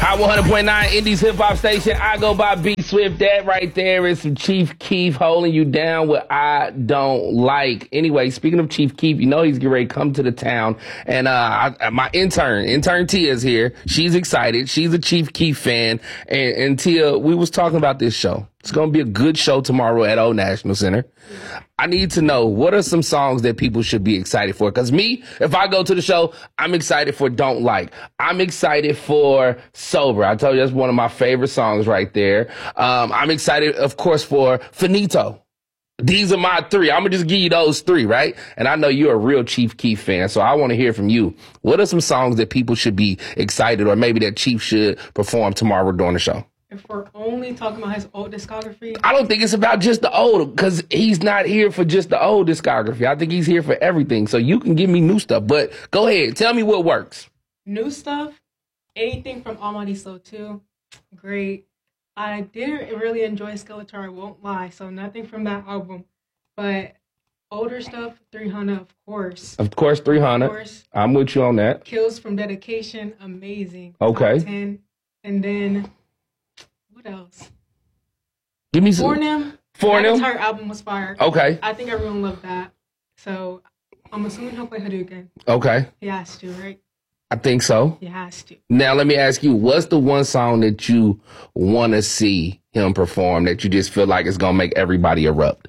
Hot 100.9 Indies Hip Hop Station. I go by B Swift. That right there is some Chief Keef holding you down with I Don't Like. Anyway, speaking of Chief Keef, you know he's getting ready to come to the town. And my intern Tia is here. She's excited. She's a Chief Keef fan. And Tia, we was talking about this show. It's going to be a good show tomorrow at Old National Center. I need to know, what are some songs that people should be excited for? Because me, if I go to the show, I'm excited for Don't Like. I'm excited for Sober. I told you that's one of my favorite songs right there. I'm excited, of course, for Finito. These are my three. I'm going to just give you those three, right? And I know you're a real Chief Keef fan, so I want to hear from you. What are some songs that people should be excited, or maybe that Chief should perform tomorrow during the show? If we're only talking about his old discography, I don't think it's about just the old, because he's not here for just the old discography. I think he's here for everything. So you can give me new stuff, but go ahead. Tell me what works. New stuff, anything from Almighty Slow 2, great. I didn't really enjoy Skeletor, I won't lie, so nothing from that album. But older stuff, 300, of course. Of course, 300. Of course. I'm with you on that. Kills from Dedication, amazing. Okay. Top 10. And then, what else? Give me some. For That entire album was fire. Okay. I think everyone loved that. So I'm assuming he'll play Hadouken. Okay. He has to, right? I think so. He has to. Now, let me ask you, what's the one song that you want to see him perform that you just feel like it's going to make everybody erupt?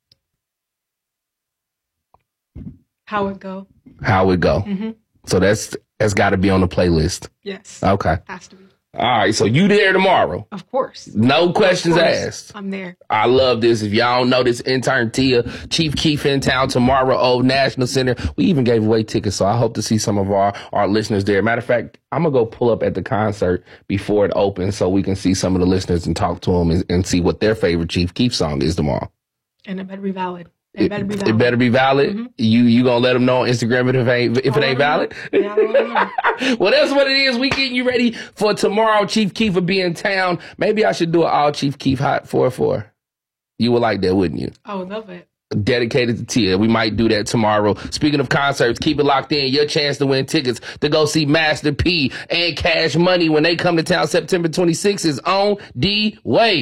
How It Go. How It Go. Mm-hmm. So that's got to be on the playlist. Yes. Okay. Has to be. All right, so you there tomorrow? Of course. No questions asked. I'm there. I love this. If y'all don't know this, intern Tia, Chief Keef in town tomorrow, Old National Center. We even gave away tickets, so I hope to see some of our listeners there. Matter of fact, I'm going to go pull up at the concert before it opens so we can see some of the listeners and talk to them and see what their favorite Chief Keef song is tomorrow. And it better be valid. It better be valid. It better be valid. Mm-hmm. You gonna let them know on Instagram if it ain't valid? Yeah, Well, that's what it is. We getting you ready for tomorrow. Chief Keef will be in town. Maybe I should do an all Chief Keef Hot 4-4. You would like that, wouldn't you? I would love it. Dedicated to Tia. We might do that tomorrow. Speaking of concerts, keep it locked in. Your chance to win tickets to go see Master P and Cash Money when they come to town September 26th is on the way.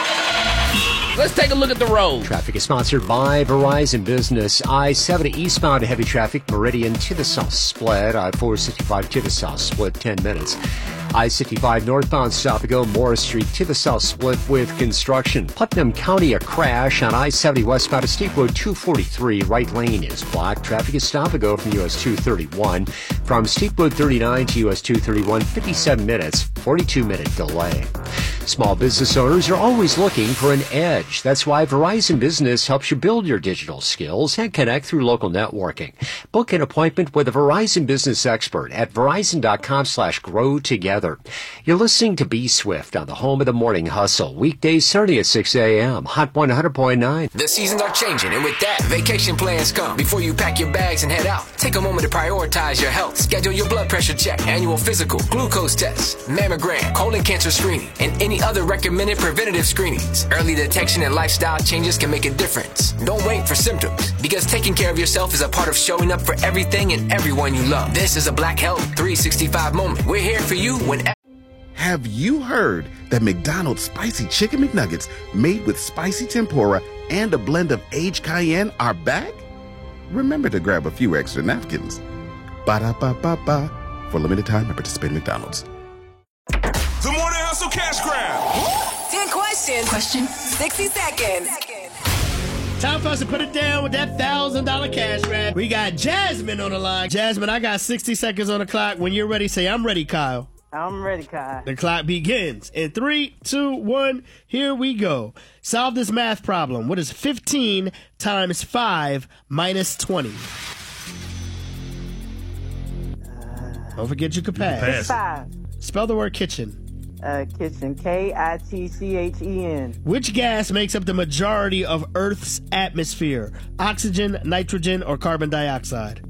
Let's take a look at the road. Traffic is sponsored by Verizon Business. I-70 eastbound heavy traffic, Meridian to the south split. I-465 to the south split, 10 minutes. I-65 northbound stop and go Morris Street to the south split with construction. Putnam County, a crash on I-70 westbound of Steep Road 243. Right lane is blocked. Traffic is stop and go from US 231. From Steep Road 39 to US 231, 57 minutes, 42-minute delay. Small business owners are always looking for an edge. That's why Verizon Business helps you build your digital skills and connect through local networking. Book an appointment with a Verizon Business expert at verizon.com/grow together. You're listening to B Swift on the home of the morning hustle. Weekdays starting at 6 a.m. Hot 100.9. The seasons are changing, and with that, vacation plans come. Before you pack your bags and head out, take a moment to prioritize your health. Schedule your blood pressure check, annual physical, glucose tests, mammogram, colon cancer screening, and any other recommended preventative screenings. Early detection and lifestyle changes can make a difference. Don't wait for symptoms, because taking care of yourself is a part of showing up for everything and everyone you love. This is a Black Health 365 moment. We're here for you whenever. Have you heard that McDonald's Spicy Chicken McNuggets made with spicy tempura and a blend of aged cayenne are back? Remember to grab a few extra napkins. Ba-da-ba-ba-ba. For limited time at participating McDonald's. The Morning Hustle Cash Grab. 10 questions. Question 60 seconds. Time for us to put it down with that $1,000 cash grab. We got Jasmine on the line. Jasmine, I got 60 seconds on the clock. When you're ready, say, I'm ready, Kyle. I'm ready, Kyle. The clock begins. In 3, 2, 1, here we go. Solve this math problem. What is 15 times 5 minus 20? Don't forget you could pass. It's 5. Spell the word kitchen. Kitchen. Kitchen. Which gas makes up the majority of Earth's atmosphere? Oxygen, nitrogen, or carbon dioxide?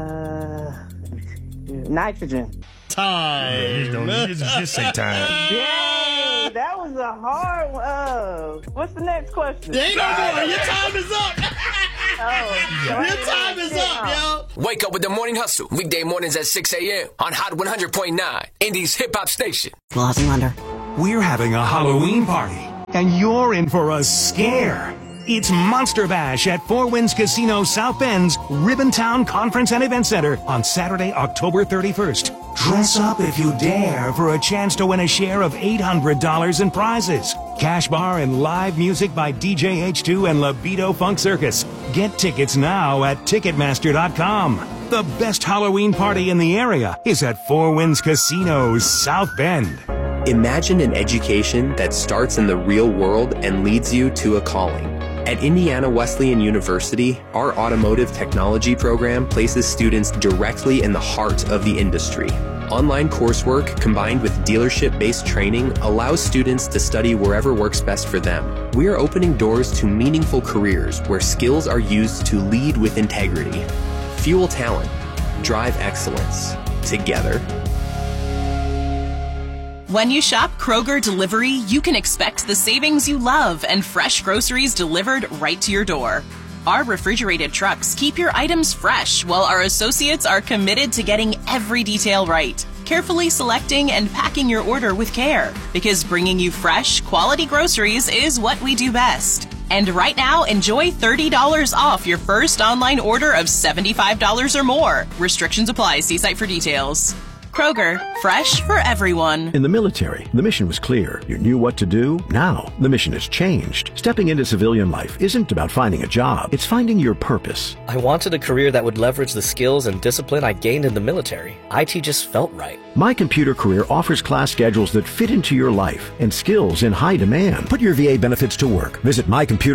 Nitrogen. Time. Just say time. Yay! That was a hard one. What's the next question? There ain't no more. Your time is up. Your time is up, yo. Wake up with the Morning Hustle. Weekday mornings at 6 a.m. on Hot 100.9, Indy's hip hop station. Laws and Wonder. We're having a Halloween party, and you're in for a scare. It's Monster Bash at Four Winds Casino South Bend's Ribbontown Conference and Event Center on Saturday, October 31st. Dress up if you dare for a chance to win a share of $800 in prizes. Cash bar and live music by DJ H2 and Libido Funk Circus. Get tickets now at Ticketmaster.com. The best Halloween party in the area is at Four Winds Casino South Bend. Imagine an education that starts in the real world and leads you to a calling. At Indiana Wesleyan University, our automotive technology program places students directly in the heart of the industry. Online coursework combined with dealership-based training allows students to study wherever works best for them. We are opening doors to meaningful careers where skills are used to lead with integrity. Fuel talent. Drive excellence. Together. When you shop Kroger Delivery, you can expect the savings you love and fresh groceries delivered right to your door. Our refrigerated trucks keep your items fresh, while our associates are committed to getting every detail right, carefully selecting and packing your order with care, because bringing you fresh, quality groceries is what we do best. And right now, enjoy $30 off your first online order of $75 or more. Restrictions apply. See site for details. Kroger, fresh for everyone. In the military, the mission was clear. You knew what to do. Now, the mission has changed. Stepping into civilian life isn't about finding a job. It's finding your purpose. I wanted a career that would leverage the skills and discipline I gained in the military. IT just felt right. My Computer Career offers class schedules that fit into your life and skills in high demand. Put your VA benefits to work. Visit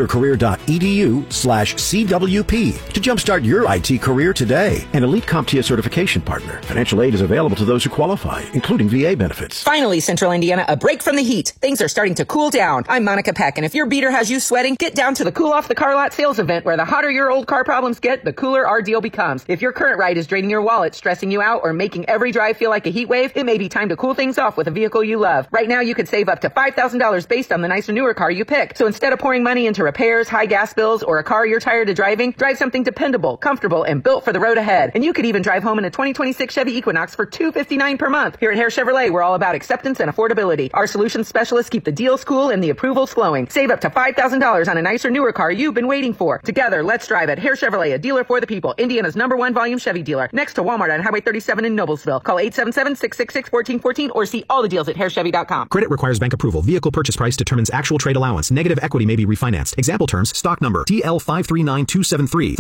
mycomputercareer.edu/CWP to jumpstart your IT career today. An Elite CompTIA certification partner. Financial aid is available to those who qualify, including VA benefits. Finally, Central Indiana, a break from the heat. Things are starting to cool down. I'm Monica Peck, and if your beater has you sweating, get down to the Cool Off the Car Lot sales event, where the hotter your old car problems get, the cooler our deal becomes. If your current ride is draining your wallet, stressing you out, or making every drive feel like a heat wave, it may be time to cool things off with a vehicle you love. Right now, you could save up to $5,000 based on the nicer, newer car you pick. So instead of pouring money into repairs, high gas bills, or a car you're tired of driving, drive something dependable, comfortable, and built for the road ahead. And you could even drive home in a 2026 Chevy Equinox for $259 per month. Here at Hare Chevrolet, we're all about acceptance and affordability. Our solutions specialists keep the deals cool and the approvals flowing. Save up to $5,000 on a nicer, newer car you've been waiting for. Together, let's drive at Hare Chevrolet, a dealer for the people. Indiana's #1 volume Chevy dealer. Next to Walmart on Highway 37 in Noblesville. Call 877-666-1414 or see all the deals at harechevy.com. Credit requires bank approval. Vehicle purchase price determines actual trade allowance. Negative equity may be refinanced. Example terms: stock number TL539273.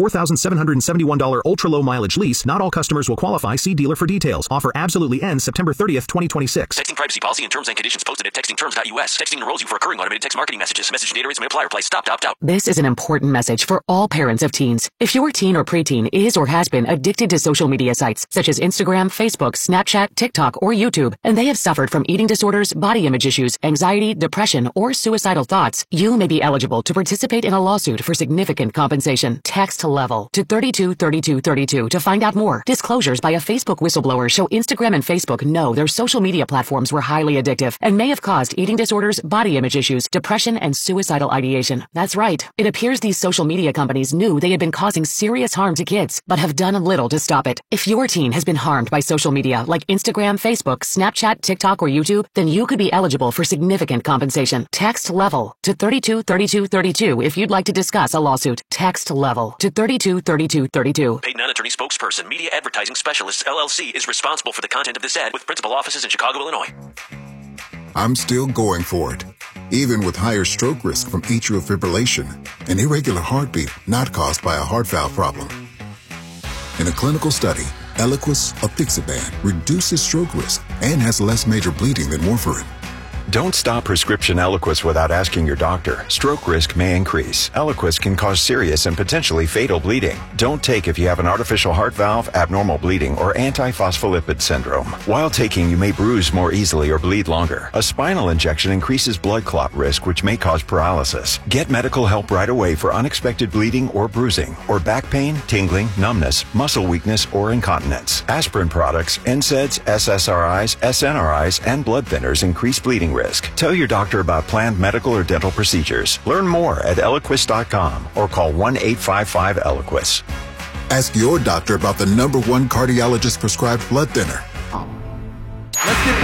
$4,771 ultra-low mileage lease. Not all customers will qualify. See dealer for details. Offer absolutely ends September 30th, 2026. Texting privacy policy and terms and conditions posted at textingterms.us. Texting enrolls you for recurring automated text marketing messages. Message data rates may apply. Reply stop to opt out. This is an important message for all parents of teens. If your teen or preteen is or has been addicted to social media sites such as Instagram, Facebook, Snapchat, TikTok, or YouTube, and they have suffered from eating disorders, body image issues, anxiety, depression, or suicidal thoughts, you may be eligible to participate in a lawsuit for significant compensation. Text LEVEL to 323232 to find out more. Disclosures by a Facebook whistleblower show Instagram and Facebook know their social media platforms were highly addictive and may have caused eating disorders, body image issues, depression, and suicidal ideation. That's right. It appears these social media companies knew they had been causing serious harm to kids, but have done little to stop it. If your teen has been harmed by social media like Instagram, Facebook, Snapchat, TikTok, or YouTube, then you could be eligible for significant compensation. Text LEVEL to 323232 if you'd like to discuss a lawsuit. Text LEVEL to 323232. Paid non-attorney spokesperson, Media Advertising Specialists, LLC, is responsible for the content of this ad with principal offices in Chicago, Illinois. I'm still going for it, even with higher stroke risk from atrial fibrillation, an irregular heartbeat not caused by a heart valve problem. In a clinical study, Eliquis apixaban reduces stroke risk and has less major bleeding than warfarin. Don't stop prescription Eliquis without asking your doctor. Stroke risk may increase. Eliquis can cause serious and potentially fatal bleeding. Don't take if you have an artificial heart valve, abnormal bleeding, or antiphospholipid syndrome. While taking, you may bruise more easily or bleed longer. A spinal injection increases blood clot risk, which may cause paralysis. Get medical help right away for unexpected bleeding or bruising, or back pain, tingling, numbness, muscle weakness, or incontinence. Aspirin products, NSAIDs, SSRIs, SNRIs, and blood thinners increase bleeding bleeding risk. Tell your doctor about planned medical or dental procedures. Learn more at Eliquis.com or call 1-855-ELIQUIS. Ask your doctor about the #1 cardiologist prescribed blood thinner.